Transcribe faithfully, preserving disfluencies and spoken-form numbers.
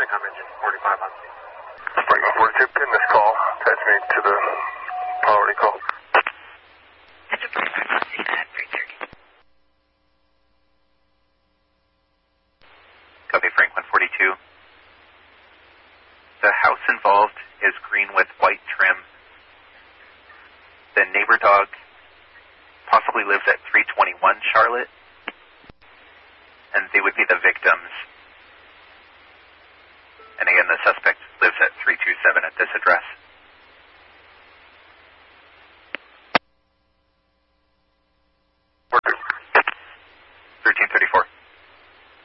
Intercom engine forty-five on scene. Frank one forty-two, pin this call. Attach me to the priority call. It's a forty-five on scene at three thirty. Copy, Frank one forty-two. The house involved is green with white trim. The neighbor dog possibly lives at three twenty-one Charlotte, and they would be the victims. And again, the suspect lives at three two seven at this address.